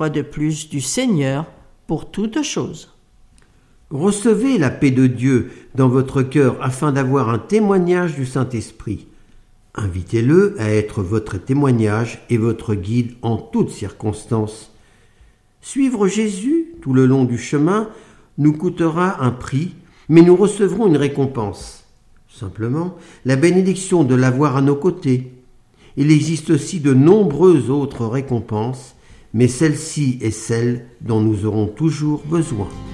fois de plus du Seigneur pour toutes choses. Recevez la paix de Dieu dans votre cœur afin d'avoir un témoignage du Saint-Esprit. Invitez-le à être votre témoignage et votre guide en toutes circonstances. Suivre Jésus tout le long du chemin nous coûtera un prix, mais nous recevrons une récompense. Simplement, la bénédiction de l'avoir à nos côtés. Il existe aussi de nombreuses autres récompenses, mais celle-ci est celle dont nous aurons toujours besoin.